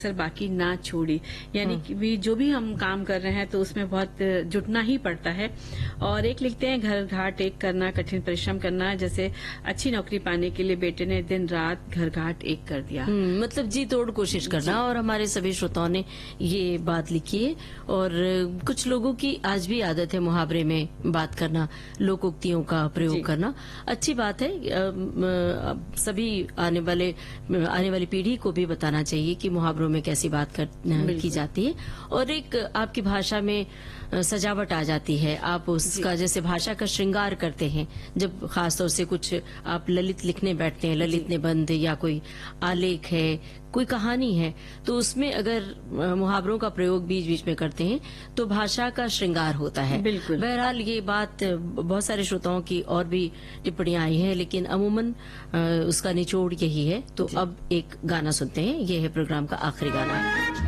Sir बाकी ना छोड़ी, यानी कि भी जो भी हम काम कर रहे हैं तो उसमें बहुत जुटना ही पड़ता है। और एक लिखते हैं, घर घाट एक करना, कठिन परिश्रम करना। जैसे अच्छी नौकरी पाने के लिए बेटे ने दिन रात घर घाट एक कर दिया। मतलब जी तोड़ कोशिश करना। और हमारे सभी श्रोताओं ने ये बात लिखी है। और कुछ लोगों की आज भी आदत है मुहावरे में बात करना, लोकोक्तियों का प्रयोग करना। अच्छी बात है। सभी आने वाली पीढ़ी को भी बताना चाहिए कि मुहावरों में कैसी बात की जाती है। और एक आपकी भाषा में सजावट आ जाती है। आप उसका जैसे भाषा का श्रृंगार करते हैं। जब खासतौर से कुछ आप ललित लिखने बैठते हैं, ललित निबंध या कोई आलेख है, कोई कहानी है, तो उसमें अगर मुहावरों का प्रयोग बीच बीच में करते हैं तो भाषा का श्रृंगार होता है। बिल्कुल। बहरहाल ये बात बहुत सारे श्रोताओं की और भी टिप्पणियां आई हैं, लेकिन अमूमन उसका निचोड़ यही है। तो अब एक गाना सुनते हैं। ये है प्रोग्राम का आखिरी गाना।